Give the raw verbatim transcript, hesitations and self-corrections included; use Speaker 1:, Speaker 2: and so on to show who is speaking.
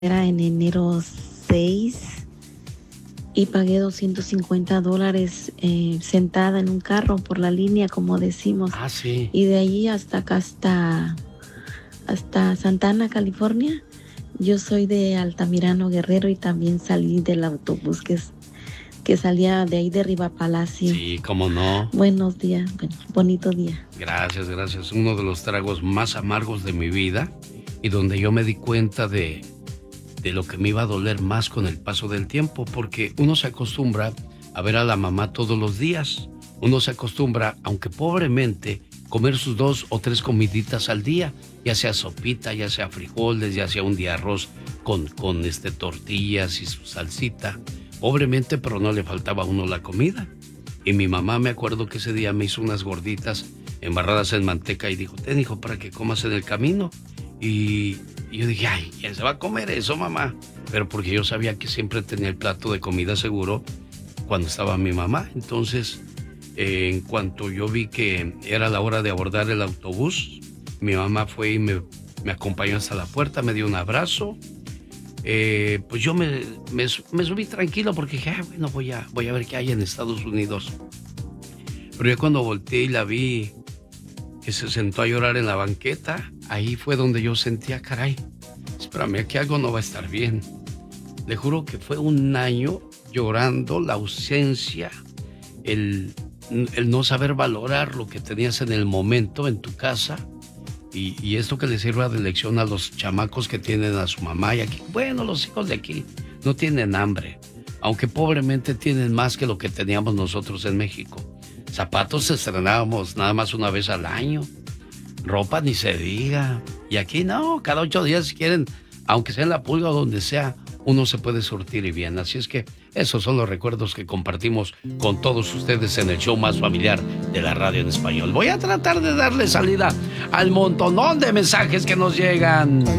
Speaker 1: Era en enero seis y pagué doscientos cincuenta dólares eh, sentada en un carro por la línea, como decimos.
Speaker 2: Ah, sí.
Speaker 1: Y de allí hasta acá, hasta, hasta Santana, California. Yo soy de Altamirano, Guerrero, y también salí del autobús que, es, que salía de ahí de Riva Palacio.
Speaker 2: Sí, cómo no.
Speaker 1: Buenos días, bueno, bonito día.
Speaker 2: Gracias, gracias. Uno de los tragos más amargos de mi vida y donde yo me di cuenta de, de lo que me iba a doler más con el paso del tiempo, porque uno se acostumbra a ver a la mamá todos los días. Uno se acostumbra, aunque pobremente, comer sus dos o tres comiditas al día, ya sea sopita, ya sea frijoles, ya sea un día arroz con, con este, tortillas y su salsita. Pobremente, pero no le faltaba a uno la comida. Y mi mamá, me acuerdo que ese día me hizo unas gorditas embarradas en manteca y dijo, ten, hijo, para que comas en el camino. Y, y yo dije, ay, ¿quién se va a comer eso, mamá? Pero porque yo sabía que siempre tenía el plato de comida seguro cuando estaba mi mamá. Entonces, eh, en cuanto yo vi que era la hora de abordar el autobús, mi mamá fue y me, me acompañó hasta la puerta, me dio un abrazo. Eh, pues yo me, me, me subí tranquilo porque dije, ah, bueno, voy a, voy a ver qué hay en Estados Unidos. Pero ya cuando volteé y la vi que se sentó a llorar en la banqueta, ahí fue donde yo sentía, caray, espérame, aquí algo no va a estar bien. Le juro que fue un año llorando la ausencia, el, el no saber valorar lo que tenías en el momento en tu casa. Y, y esto que le sirva de lección a los chamacos que tienen a su mamá y aquí. Bueno, los hijos de aquí no tienen hambre, aunque pobremente tienen más que lo que teníamos nosotros en México. Zapatos estrenábamos nada más una vez al año, ropa ni se diga. Y aquí no, cada ocho días si quieren, aunque sea en la pulga o donde sea, uno se puede surtir y bien. Así es que esos son los recuerdos que compartimos con todos ustedes en el show más familiar de la radio en español. Voy a tratar de darle salida al montonón de mensajes que nos llegan.